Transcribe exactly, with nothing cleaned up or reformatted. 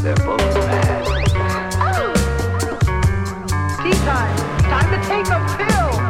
They're both mad. Oh! Tea time. Time to take a pill.